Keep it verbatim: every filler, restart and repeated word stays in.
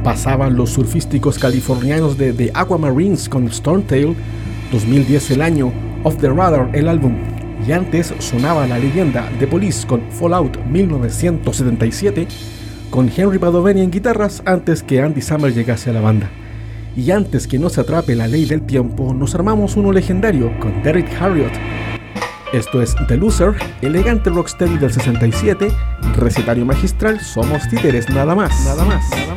Pasaban los surfísticos californianos de The Aquamarines con Stormtail, dos mil diez el año, Off the Radar el álbum, y antes sonaba la leyenda The Police con Fallout mil novecientos setenta y siete, con Henry Padovani en guitarras antes que Andy Summer llegase a la banda. Y antes que nos atrape la ley del tiempo, nos armamos uno legendario con Derrick Harriott. Esto es The Loser, elegante rocksteady del sesenta y siete, recetario magistral, somos títeres nada más, nada más, nada más.